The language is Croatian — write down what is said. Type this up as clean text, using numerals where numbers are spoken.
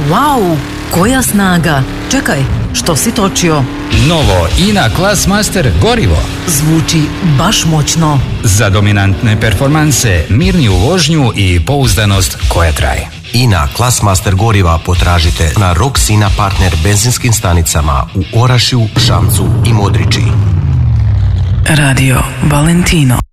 Wow, koja snaga! Čekaj, što si točio? Novo INA Classmaster gorivo. Zvuči baš moćno. Za dominantne performanse, mirniju vožnju i pouzdanost koja traje. INA Classmaster goriva potražite na Rox INA partner benzinskim stanicama u Orašju, Šamcu i Modriči. Radio Valentino.